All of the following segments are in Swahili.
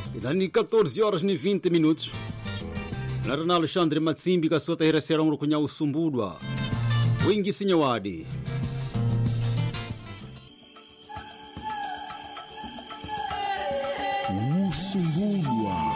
Ilani 14h20. Narana Alexandre Matsimbi kasota herasera nguru kunya usumbudwa. Wingi sinyawadi. Usumbudwa.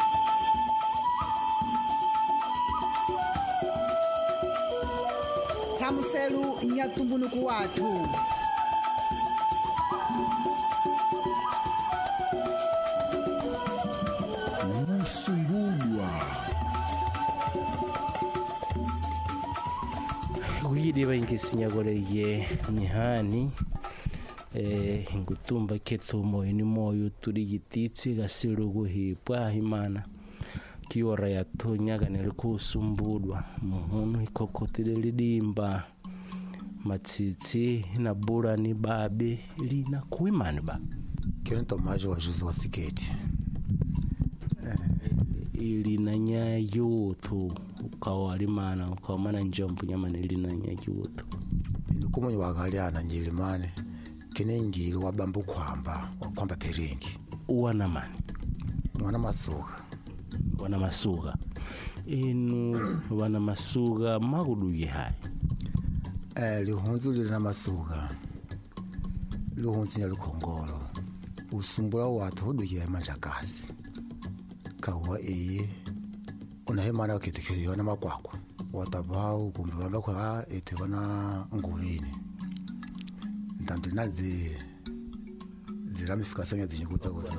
Tamuselu nyatumbunuku watu. Usumbudwa. Widi baingisinyagoreye mihani ngutumba ketu moyo ni moyo turi gititsi gasiro guhipwa Imana kiora yatonyaga nere kusumbudwa muhunu ikokotire lidimba matsitsi na bura ni babe lina kuimani ba Kento maji wa juzi wa siketi ili nanya yutu ukawalimana ukamana njombu nyamana ili nanya yutu Ndikumonyi wakaliana njilimane kinengili wabambu kwamba peringi uwana mani wana masuga inu wana masuga maguduye hai lihunzu lili na masuga lihunzu nyalukongolo usumbula watu huduye manjakasi kawa unahemana wakitikio na makwakwa watabau kumbe bamba kwa etebana nguvini ndandinazi ziramifika sanya zinyikuza kuzo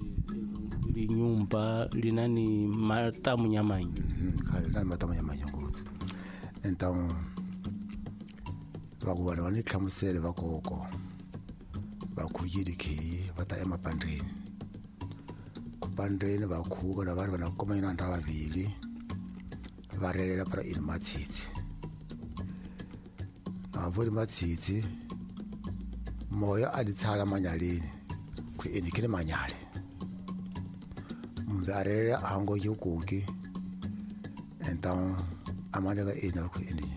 nyumba linani matamu nyamanyi kali matamu nyamanyi nguzo então bakubana banikamusele bakoko bakuyiriki bata emapandrini kupandrini bakuga nabari banakoma ina ndaba babiri barelela para ilmatsitsi aburi matsitsi moya aditsala manyaleni ku enikile manyale mundare ango yukuki então amanega ina ku eni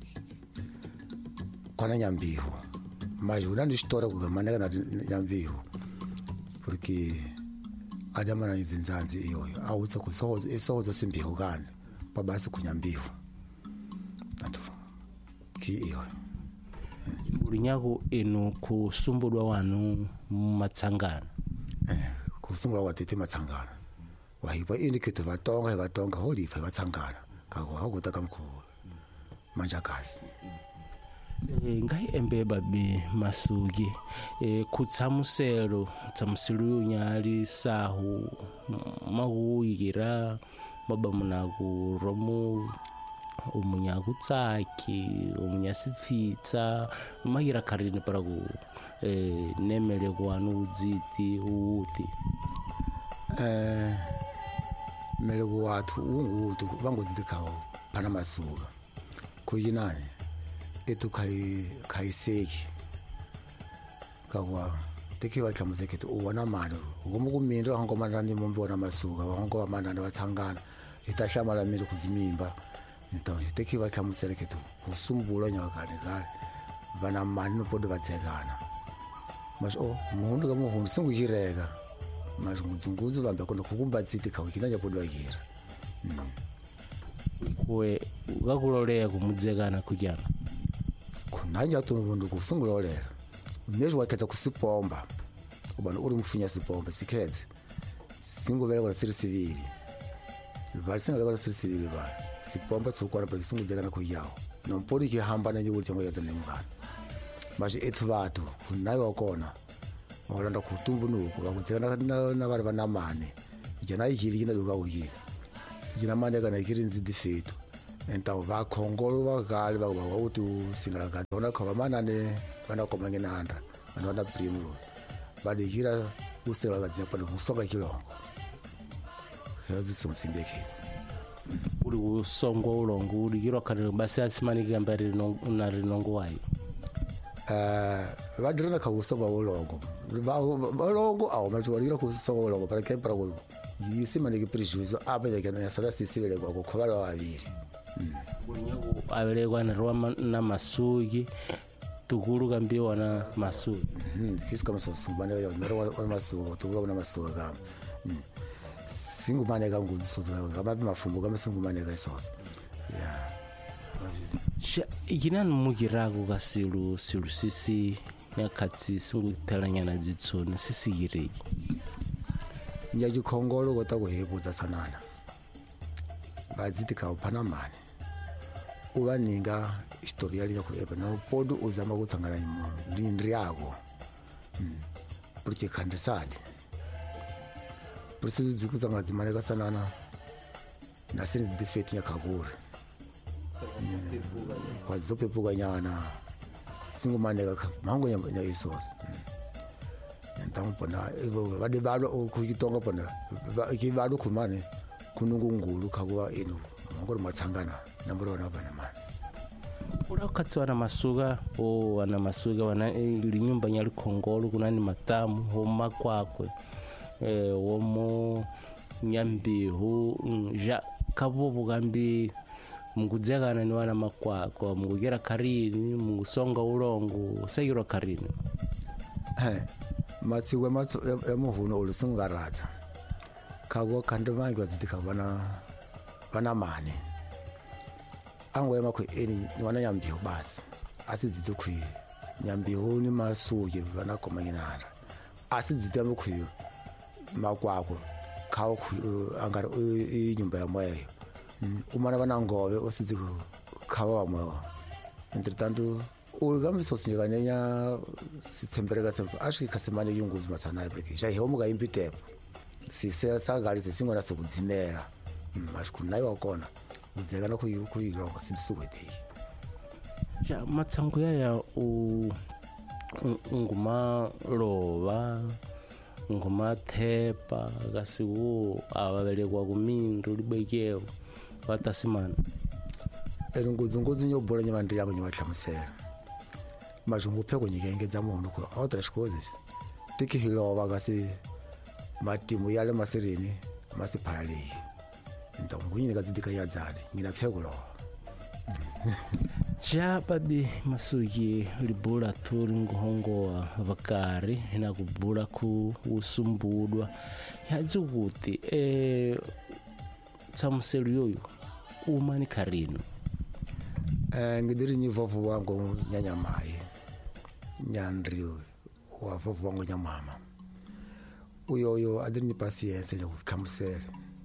kwana nyambiho majuna ni história ku manega na nyambiho porque adamana izinzanzi iyoyo awutsa ku sozo simbiho kana babasi kunyambiho atu ki iyoyo ulinyago eno kusumbudwa wanu matsangana kusumbudwa watete matsangana wahipa indiketo vatonga holipa vatsangana kako hakutaka mku manjakasi ngai embe babi masugi kutsamuselo nyali sahu maguyigira baba munaku romu umunyaku tsaki umunyasifitsa magira karini paragu nemele kwanu uziti uti mele watu ungutu banguziti kawo pana masuga kuyinane etu kaiseki kawa tekiwa kamuzeketu uwana mano ukumukumindwa ngomana ni mumbona masuga wango amana watsangana itashama mele kuzimimba então tekiwa kamuzeketu kusumbula nyakale kale vana mano podo vatsegana mas mundu kamuhundu singujireka mas muzunguzu vamba kono kukumba tsiti kawikina podo agira we gakulolea kumudzekana kujana kunanya tundu kusungulolera mesmo wakata kusipomba ubana uri mfunya sipomba sikeze singuvela kwa siri civili valsinga kwa siri civili ba sipomba tsukora pa singuzekana kuyao nompori ki hamba na yuko tyango yatsane mukana mas etu vatu kunayo wakona walanda kutumbunuko bakuzekana na bari banamane jana yikirina luka uyi jina mane kana yikirinzi difeto então va khongolo vakali va utu singala ka dona khova manane vana komanga nanda vana primo vadikira usela ka dzia pano kusoka kilongo yazi simsimbekezi uri usongo ulongo uri kiro kana basi asimanike mbari na rinongo wayi vadirana ka usoka ulongo valongo awu machwarira kusoka ulongo para que para yisimanike prejuízo abaye kana yasala sisibele kwa kukhovala waviri bunyago abelegwa na masugi tukulu kambi wana masuga kisi kama singumane yo nero wana masuga tukulu wana masuga kama singumane kanguzi sozo kama mafumbo kama singumane kaisozo ikinani mukiraku kasilu sisi nyakatsi singuthelanya na dzitsoni sisiyireki nyajikhongolo kota kuhebudza sanana vadzitika uphanamani uvaninga historiali ya kueba na podu uzama kutsangana ndiri yako porque khandisadi porque dzikutsanga dzimane kasanana nasini dzifeti nyakaguri kwadzizopepuka nyana singumaneka mango ya isoso ntampona vade valo kukitonga pona kivalo kumane kunungungulu kakuva ino mangori matsangana namborona bana mani urakatsi wana masuga wana masuga wana linyumba nyali khongolo kunani matamu homa kwakwe womo nyambihu ja kabobo kambi mungudzekana ni wana makwako mungugera karini mungusonga ulongo sayiro karini matsiwe ya muhuno ulusungaradza kago kandi vangi vadzitika vana mane angoya makwe eni ni wana nyambihu basi asi dzite kwi nyambihu ni masuye vana komanginana asi dzite makwe makwako kawo angara inyumba ya moyo umana vana ngove ositi khawa mwe entretanto ulgambisosinga nenya sitsembereka tsembe ashi kasemane yunguzi matsana ibreki ja hemuka imbitepo sise sagali singona sekudzimera mashikunayo wakona udzeka no kuyironga sindisukweteki ja matsango ya nguma lova nguma thepa kasiku ababelekwa kumindu libekeo watasimana elungudzi nyobola nyamandi yako nyawahlamusela majungu pheko nyikengedza munhu ku outra coisas tikihilova kasi matimu yale masirini masiphalali ntongunyini kadzidika yadzale ngina pheko lo ja babi masuki libula turi nguhongoa vakari na kubula ku usumbudwa yazukuti tsamuselo yoyo umani karino ngidiri ni vovu wangu nyanyamai nyandri wa vovu wangu nyamama uyoyo adiri ni pasiense ya kukamusele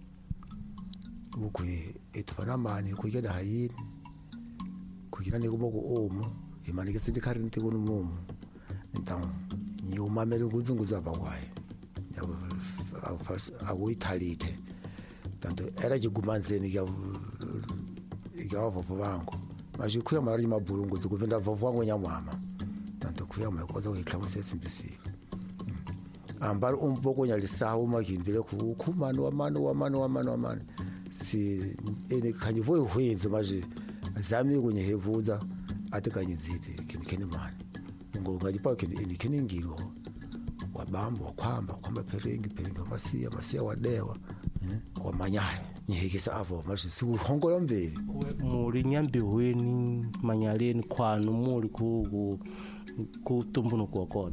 ukwi itufana mani kuyeda hayini kuyina ni kumoku omu imani kesindi karini tikunu mumu ntamu nyumamele nguzunguza bakwaye akuithalite tanto era chigumanzeni ya vovu wangu majikuya mari mabulungu zikupinda vovu wangu nyamama tanto kuya makoza kuiklamusa simplisi ambari umpoko nyalisawo magimbile kukhumani wamani si ene kanyivoye hwenze maje zami kunyehebudza atikanyizite kinikeni mani ngongajipa kinikeni ngiro wabambo kwamba peringi masiya wadewa wamanyale nyihekisa avo maje sikuhongola mveli muri nyambihweni manyaleni kwanu muri kutumbunuka kwakona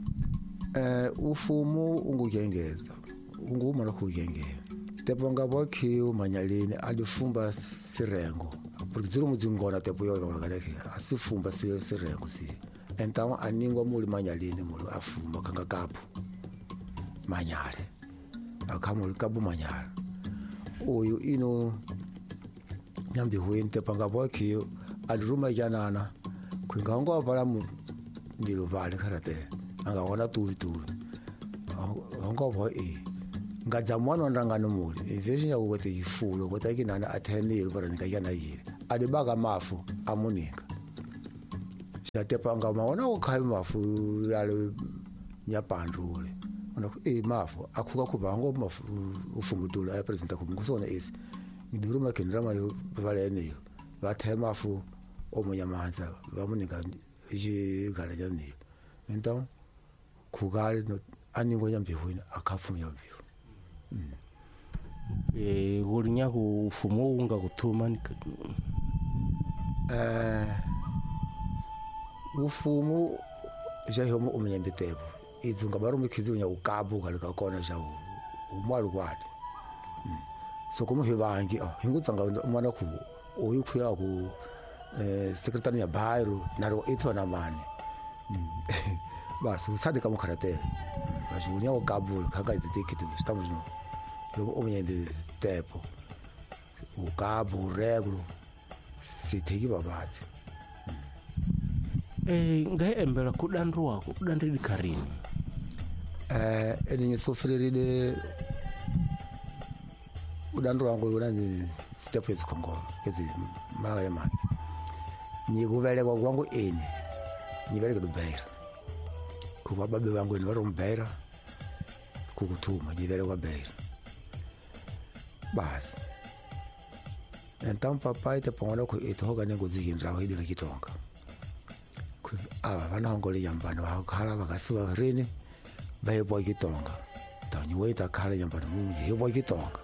ufumu ungukengeza ungumana kugengeza tepo ngabokhiwo manyaleni alifumba sirengo porque ziri mudzingona tepo yokaleke asifumba sirengo si então aningwa muli manyaleni muli afuma kanga kapu manyale akamuli kapu manyala uyu ino nyambihweni tepo ngabokhiwo aliruma janana kwingango abalamu ndilo vale karate angawona tuwi angavo ngadzamwana ndangano muli iveshe nyakukwete ifulo kota kinana athenile para nikayana yile alibaka mafu amunika xatepanga maona ukhayi mafu yale nyapandrule ona mafu akhuka khubango mafu ufumutula ya president kumkusona isi ngiduruma kendrama yo valenilo vathe mafu omunyamanza vamunika xigalanyani então khukali no aningo nyambihweni akhafu nyambihu kulinya kufumo unga kutuma ufumu jahomo umnyembetebo izunga barumikizi unya ukabu kalika kona jawo umwalu kwade so kumuhivangi hingutsanga umwana ku uyikhuya ku secretary ya bayro naro ithona mane basi usade kama karate bajunya ukabu kaka izitikiti estamos no yo umnyembetebo ukabu regulo sithiki babazi ngaembera kudandu wako udandidi karini eningi sofireride udandu wangu unani step ezikhongolo ezi mala yamani nyikubelekwa kwangu eni nyibeleke dubeira kuba babe wangu ni warumbeira kukuthuma nyibelekwa beira basi então papai te pongona ku itoga nengozi kindraho hidi kitonga aba banahongole yambano bakhala bakasiwa rene bayebo kitonga tanyi weta khala yambano mu yebo kitonga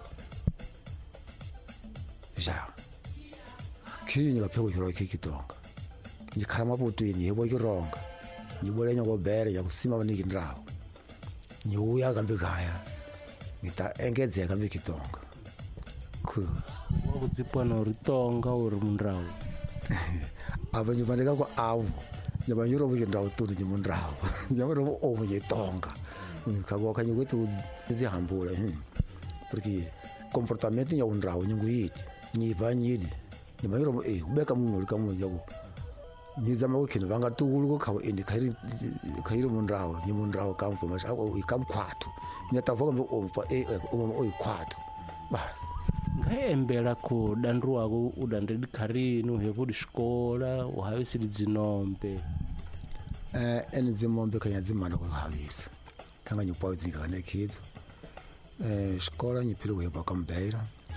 ja kinyi bapheko hiro kitonga ni khala mabutu ni yebo kironga ni bolenya go bere ya kusima baniki ndraho ni uya kambe kaya ngita engedzeka kambe kitonga ku wakudzipwana uri tonga uri mundrawo abanye baneka ko awu nyabanyuro mu ndawo turi mu ndawo nyabaro omu tonga kago kanyi kwetu zihambula porque comportamento ya undrawo nyungu yiti nyibanyidi nyabanyuro ubeka mu muri kamu yago nizama ukini vanga tukuluko kawo indi kairi mu ndawo nyi mu ndawo kampo masha ako ikamkhwathu nyatavoka mu ompa oyikhwathu basi ngaembera ku dandu wako udandidi karini uhevudi xikola uhavisile dzinombe eni dzimombe kanya dzimana kuhavisa kanga nyupawo dzingane kidzo xikola nyipile kuhepa ka mbeira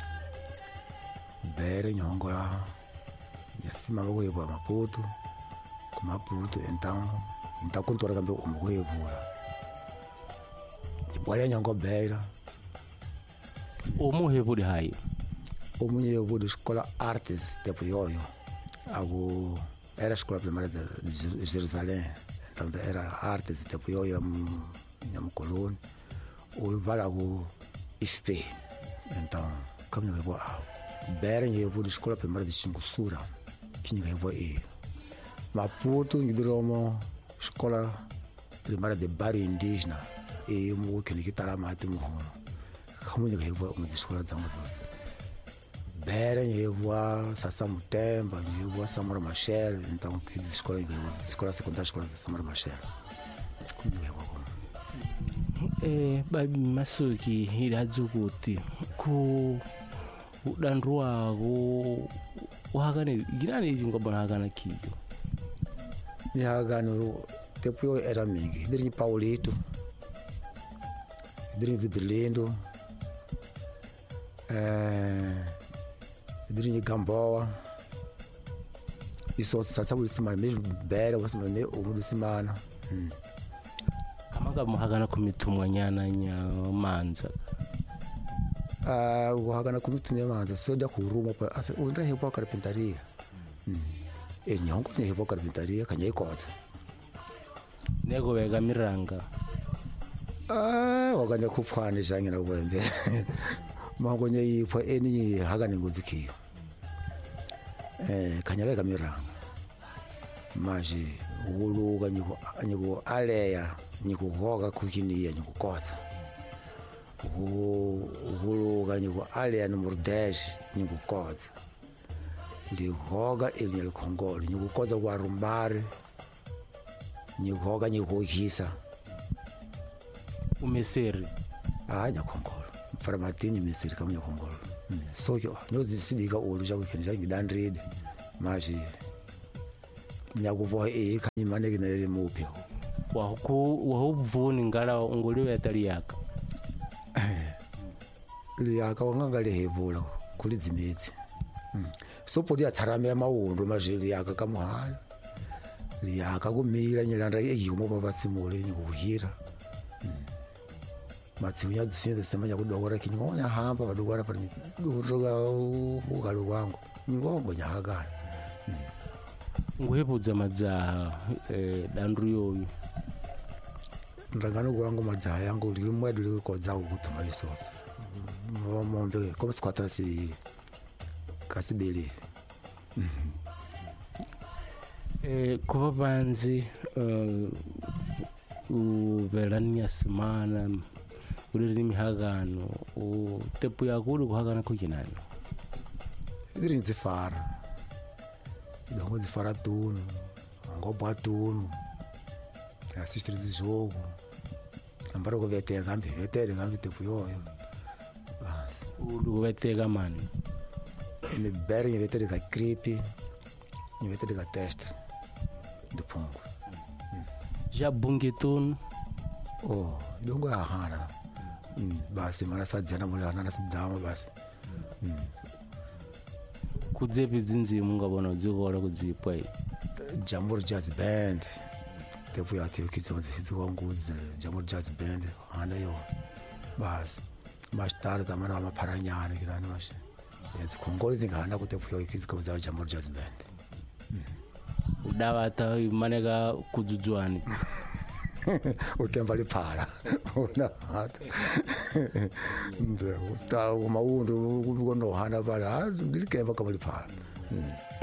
nyongola yasimama kuhepa maputo kumaputo então kuntora kambe umukuhevula nyibwale nyongo beira umuhevudi hayi omunye yevudi escola artes de Puyoyo era a escola primária de Jerusalém então era artes de Puyoyo nyamkoloni ulvala ku IFP então kama yevo bere yevudi escola primária de Xingusura kinga yevo Maputo ngidiromo escola primária de Barrio Indígena mu kinikitala mati muhono kamunye yevo mu escola zangu bere yevo Sasa Mutemba yevo Samora Machel então que escola secundária escola de Samora Machel babi masuki irajukuti ku udandu wako wahagane girani ingobana hagana kiyo ni hagano tepuyo era mingi dirinyi Paulito dirinyi Berlindo dirinyi Gamboa isso sasa semana mesmo bere você vai ver o semana kamaga muhagana kumitumwa nyana manza wahagana kumitumwa manza soda kuruma pa asa undra hepo carpintaria nyongo ne hepo carpintaria kanya ikota nego vega miranga wagane kuphwane jange na kwembe mango nye ipo eni hagane nguzikhiyo kanya vega miranga maji uluka nyiko aleya nyiko hoga kukiniya nyiko kotsa uluka nyiko aleya no mordesh nyiko kotsa ndi hoga ili nyiko kongolo nyiko kotsa kwa rumbare nyiko hoga nyiko hisa umeseri nya kongolo farmatini meseri kama kongolo so nyozi sidika ulu jako kinja ngidandride maji nyakuvo kanyimane kinere mupyo wahubvuni ngala ngoliwe yataliyaka liyaka wangangale hevula kuli dzimedzi so podi atsarame maundo mazhiri yaka kamuhala liyaka kumira nyilanda eyimo pavatsimule nyikuhira matsiunya dzisinze semanya kudokora kinyonya hamba vadokora pani uroga ukalo wangu ngongo nyahagana nguhebudza madzaha dandu yoyo ndangano kwangu madzaha yangu limwedu likokodza ukutuma isoso mombe koma sikwata sivili kasibelele kuva panzi uvelania simana uliri mihakano tepu yako uli kuhakana kuchinani iri ndzifara idongo dzifara tunu angobwa tunu asistiri dzijogo ambara kuveteka ambi vetere ngambi tepu yoyo uli kuveteka mani ine bere nyevetere ka creepy nyevetere ka test dupungu já bunge tunu idongo ahana basi mara sadzana muri hana sidama basi kudzepi dzinzimu ngabona dzikola kudzipwa Jamhuri Jazz Band tepu yati ukitsa kudzikonguze Jamhuri Jazz Band hana yo basi mashtari tamana amaparanyana kirani mashi yatsikongoli zingahana kutepu yo ukitsa kudziwa Jamhuri Jazz Band udavata maneka kudzudzwani utemba liphala una hata ndo utala kumaundu kunohana pala ndilikemba kama liphala